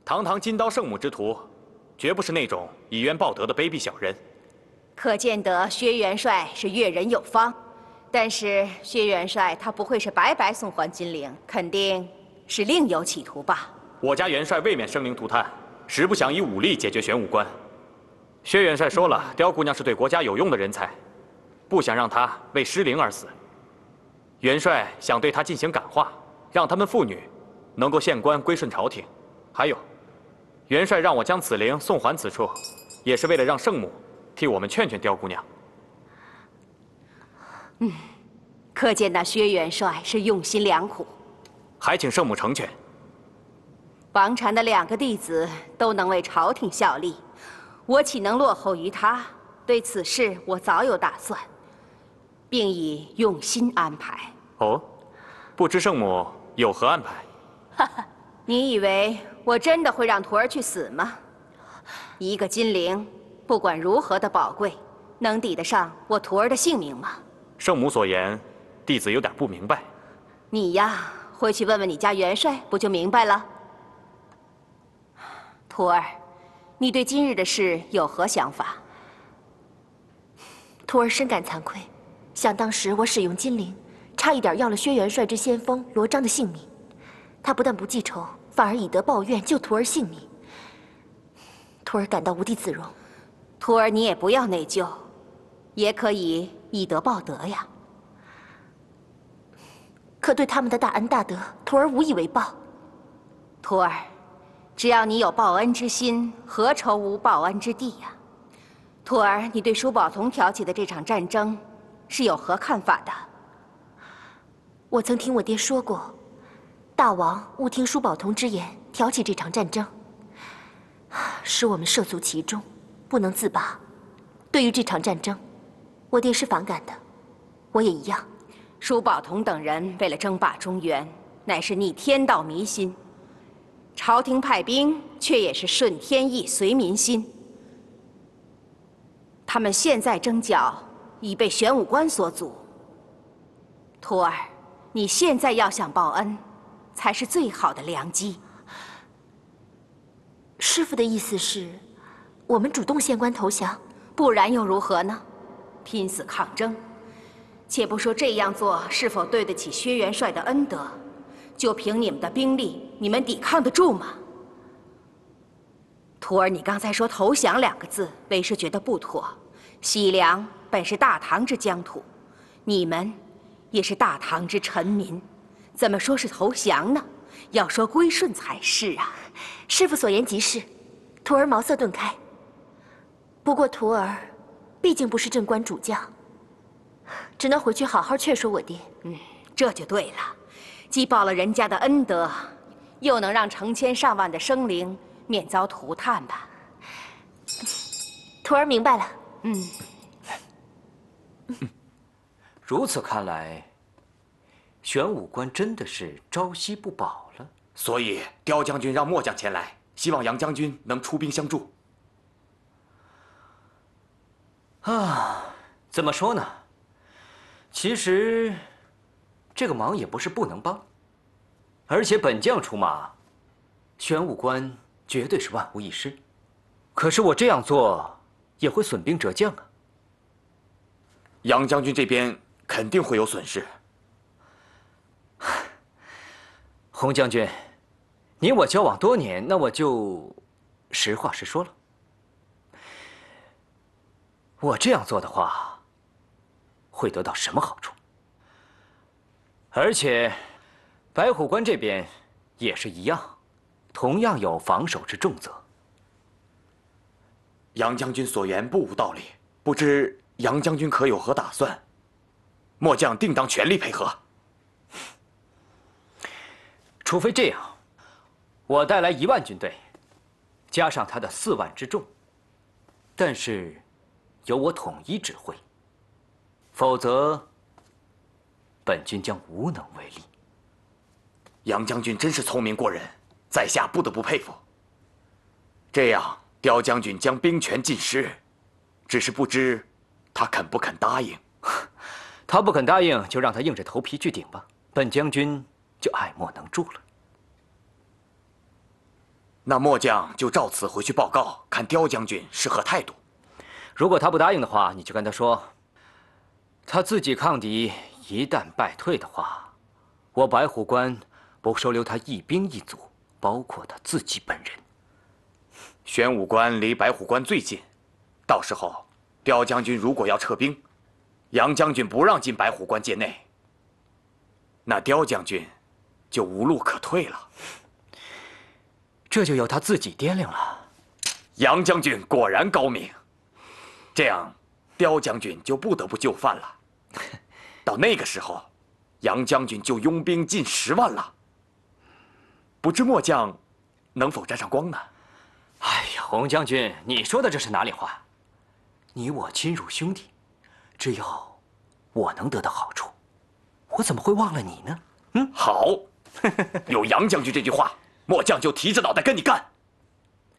堂堂金刀圣母之徒，绝不是那种以冤报德的卑鄙小人。 可见得薛元帅是阅人有方，但是薛元帅他不会是白白送还金陵，肯定是另有企图吧？ 我家元帅未免生灵涂炭，实不想以武力解决玄武关。薛元帅说了，刁姑娘是对国家有用的人才，不想让她为失灵而死。元帅想对她进行感化，让他们妇女能够献官归顺朝廷。还有，元帅让我将此灵送还此处，也是为了让圣母替我们劝劝刁姑娘。 可见那薛元帅是用心良苦， 还请圣母成全。 王禅的2个弟子都能为朝廷效力，我岂能落后于他？对此事我早有打算，并已用心安排。 哦，不知圣母有何安排？ 哈哈，你以为我真的会让徒儿去死吗？一个金陵，不管如何的宝贵，能抵得上我徒儿的性命吗？ 圣母所言，弟子有点不明白。 你呀，回去问问你家元帅，不就明白了？徒儿，你对今日的事有何想法？ 徒儿深感惭愧，想当时我使用金陵，差一点要了薛元帅之先锋罗章的性命。他不但不记仇，反而以德报怨，救徒儿性命。徒儿感到无地自容。 徒儿，你也不要内疚，也可以以德报德呀。 可对他们的大恩大德，徒儿无以为报。 徒儿，只要你有报恩之心，何愁无报恩之地呀？徒儿，你对舒宝同挑起的这场战争，是有何看法的？ 我曾听我爹说过，大王误听舒宝同之言，挑起这场战争，使我们涉足其中，不能自拔。对于这场战争，我爹是反感的，我也一样。 舒宝同等人为了争霸中原，乃是逆天道迷心；朝廷派兵，却也是顺天意随民心。他们现在征剿，已被玄武关所阻。徒儿，你现在要想报恩，才是最好的良机。 师父的意思是，我们主动献官投降， 不然又如何呢？拼死抗争。且不说这样做是否对得起薛元帅的恩德，就凭你们的兵力，你们抵抗得住吗？徒儿，你刚才说投降2个字，为师觉得不妥。西凉本是大唐之疆土，你们也是大唐之臣民，怎么说是投降呢？要说归顺才是啊！ 师父所言极是，徒儿茅塞顿开。不过徒儿毕竟不是镇关主将，只能回去好好劝说我爹。 这就对了，既报了人家的恩德，又能让成千上万的生灵免遭涂炭吧。 徒儿明白了。 如此看来，玄武关真的是朝夕不保了。 所以刁将军让末将前来，希望杨将军能出兵相助。 怎么说呢？其实，这个忙也不是不能帮，而且本将出马，玄武关绝对是万无一失。可是我这样做，也会损兵折将啊。 杨将军这边肯定会有损失。 洪将军，你我交往多年，那我就实话实说了。我这样做的话，会得到什么好处？而且，白虎关这边也是一样，同样有防守之重责。 杨将军所言不无道理，不知杨将军可有何打算？末将定当全力配合。 除非这样，我带来1万军队，加上他的4万之众，但是由我统一指挥，否则本军将无能为力。 杨将军真是聪明过人，在下不得不佩服。这样，刁将军将兵权尽失，只是不知他肯不肯答应。 他不肯答应，就让他硬着头皮去顶吧。本将军就爱莫能助了。 那末将就照此回去报告，看刁将军是何态度。 如果他不答应的话，你就跟他说，他自己抗敌，一旦败退的话，我白虎关不收留他一兵一卒，包括他自己本人。 玄武关离白虎关最近，到时候刁将军如果要撤兵，杨将军不让进白虎关界内，那刁将军就无路可退了。 这就由他自己掂量了。 杨将军果然高明，这样刁将军就不得不就范了。到那个时候，杨将军就拥兵近10万了。不知末将能否沾上光呢？ 哎呀，洪将军，你说的这是哪里话？你我亲如兄弟，只要我能得到好处，我怎么会忘了你呢？ 好，有杨将军这句话，末将就提着脑袋跟你干。